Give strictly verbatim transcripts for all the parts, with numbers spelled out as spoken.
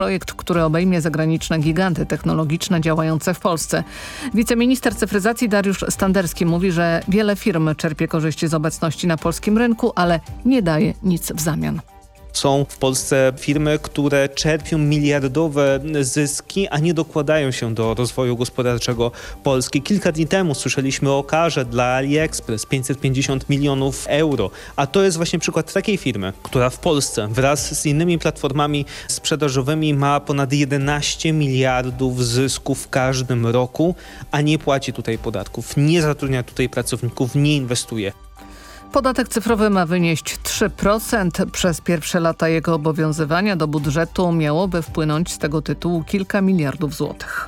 Projekt, który obejmie zagraniczne giganty technologiczne działające w Polsce. Wiceminister cyfryzacji Dariusz Standerski mówi, że wiele firm czerpie korzyści z obecności na polskim rynku, ale nie daje nic w zamian. Są w Polsce firmy, które czerpią miliardowe zyski, a nie dokładają się do rozwoju gospodarczego Polski. Kilka dni temu słyszeliśmy o karze dla AliExpress pięćset pięćdziesiąt milionów euro, a to jest właśnie przykład takiej firmy, która w Polsce wraz z innymi platformami sprzedażowymi ma ponad jedenaście miliardów zysków w każdym roku, a nie płaci tutaj podatków, nie zatrudnia tutaj pracowników, nie inwestuje. Podatek cyfrowy ma wynieść trzy procent. Przez pierwsze lata jego obowiązywania do budżetu miałoby wpłynąć z tego tytułu kilka miliardów złotych.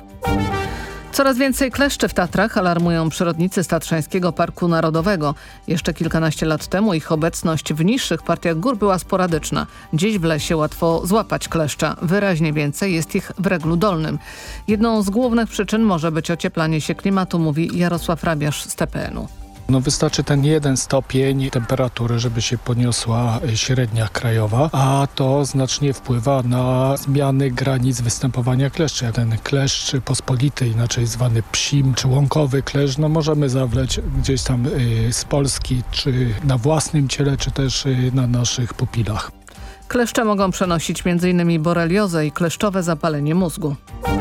Coraz więcej kleszczy w Tatrach, alarmują przyrodnicy z Tatrzańskiego Parku Narodowego. Jeszcze kilkanaście lat temu ich obecność w niższych partiach gór była sporadyczna. Dziś w lesie łatwo złapać kleszcza. Wyraźnie więcej jest ich w Reglu Dolnym. Jedną z głównych przyczyn może być ocieplanie się klimatu, mówi Jarosław Rabiasz z T P N u. No wystarczy ten jeden stopień temperatury, żeby się podniosła średnia krajowa, a to znacznie wpływa na zmiany granic występowania kleszczy. Ten kleszcz pospolity, inaczej zwany psim czy łąkowy kleszcz, no możemy zawleć gdzieś tam y, z Polski, czy na własnym ciele, czy też y, na naszych pupilach. Kleszcze mogą przenosić m in boreliozę i kleszczowe zapalenie mózgu.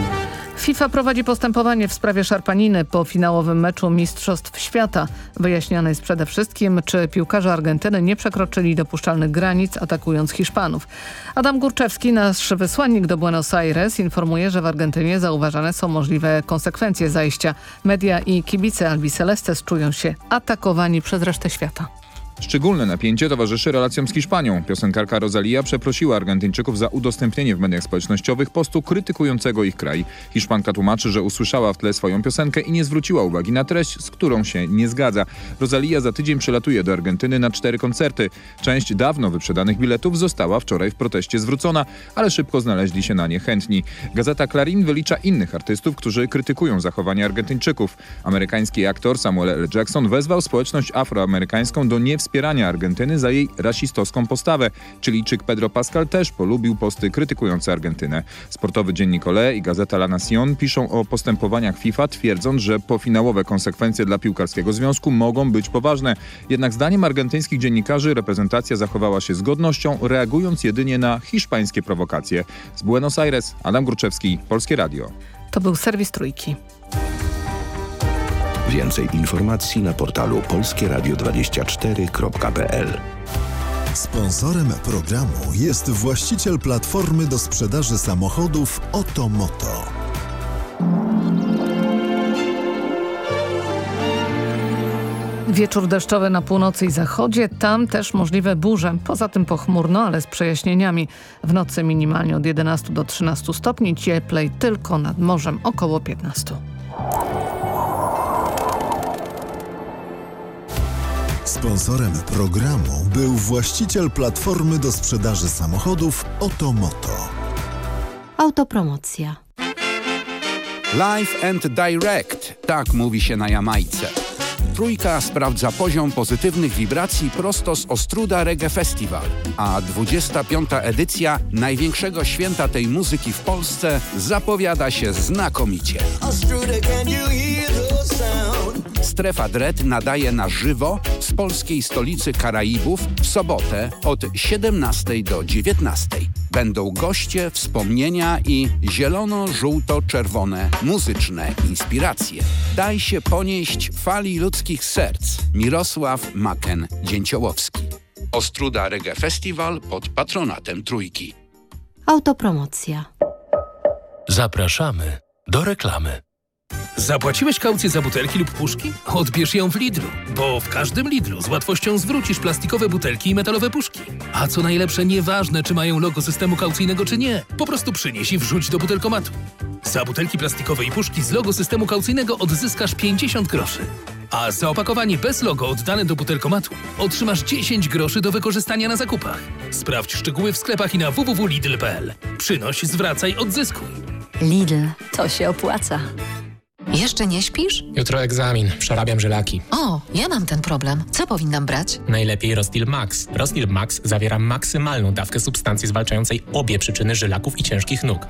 FIFA prowadzi postępowanie w sprawie szarpaniny po finałowym meczu Mistrzostw Świata. Wyjaśniane jest przede wszystkim, czy piłkarze Argentyny nie przekroczyli dopuszczalnych granic, atakując Hiszpanów. Adam Górczewski, nasz wysłannik do Buenos Aires, informuje, że w Argentynie zauważane są możliwe konsekwencje zajścia. Media i kibice Albicelestes czują się atakowani przez resztę świata. Szczególne napięcie towarzyszy relacjom z Hiszpanią. Piosenkarka Rosalía przeprosiła Argentyńczyków za udostępnienie w mediach społecznościowych postu krytykującego ich kraj. Hiszpanka tłumaczy, że usłyszała w tle swoją piosenkę i nie zwróciła uwagi na treść, z którą się nie zgadza. Rosalía za tydzień przelatuje do Argentyny na cztery koncerty. Część dawno wyprzedanych biletów została wczoraj w proteście zwrócona, ale szybko znaleźli się na nie chętni. Gazeta Clarín wylicza innych artystów, którzy krytykują zachowanie Argentyńczyków. Amerykański aktor Samuel L. Jackson wezwał społeczność afroamerykańską do niewspierania wspierania Argentyny za jej rasistowską postawę. Chilijczyk Pedro Pascal też polubił posty krytykujące Argentynę. Sportowy dziennik Olé i gazeta La Nación piszą o postępowaniach FIFA, twierdząc, że pofinałowe konsekwencje dla piłkarskiego związku mogą być poważne. Jednak zdaniem argentyńskich dziennikarzy reprezentacja zachowała się z godnością, reagując jedynie na hiszpańskie prowokacje. Z Buenos Aires, Adam Górczewski, Polskie Radio. To był serwis Trójki. Więcej informacji na portalu polskie radio dwadzieścia cztery kropka p l. Sponsorem programu jest właściciel platformy do sprzedaży samochodów Otomoto. Wieczór deszczowy na północy i zachodzie, tam też możliwe burze. Poza tym pochmurno, ale z przejaśnieniami. W nocy minimalnie od jedenastu do trzynastu stopni, cieplej tylko nad morzem około piętnastu. Sponsorem programu był właściciel platformy do sprzedaży samochodów Otomoto. Autopromocja. Live and Direct, tak mówi się na Jamajce. Trójka sprawdza poziom pozytywnych wibracji prosto z Ostruda Reggae Festival, a dwudziesta piąta edycja największego święta tej muzyki w Polsce zapowiada się znakomicie. Strefa Dread nadaje na żywo z polskiej stolicy Karaibów w sobotę od siedemnastej do dziewiętnastej. Będą goście, wspomnienia i zielono-żółto-czerwone muzyczne inspiracje. Daj się ponieść fali ludzkich serc. Mirosław Maken-Dzięciołowski. Ostruda Reggae Festival pod patronatem Trójki. Autopromocja. Zapraszamy do reklamy. Zapłaciłeś kaucję za butelki lub puszki? Odbierz ją w Lidlu, bo w każdym Lidlu z łatwością zwrócisz plastikowe butelki i metalowe puszki. A co najlepsze, nieważne czy mają logo systemu kaucyjnego czy nie, po prostu przynieś i wrzuć do butelkomatu. Za butelki plastikowe i puszki z logo systemu kaucyjnego odzyskasz pięćdziesiąt groszy. A za opakowanie bez logo oddane do butelkomatu otrzymasz dziesięć groszy do wykorzystania na zakupach. Sprawdź szczegóły w sklepach i na w w w kropka lidl kropka p l. Przynoś, zwracaj, odzyskuj. Lidl, to się opłaca. Jeszcze nie śpisz? Jutro egzamin, przerabiam żylaki. O, ja mam ten problem. Co powinnam brać? Najlepiej Rostil Max. Rostil Max zawiera maksymalną dawkę substancji zwalczającej obie przyczyny żylaków i ciężkich nóg.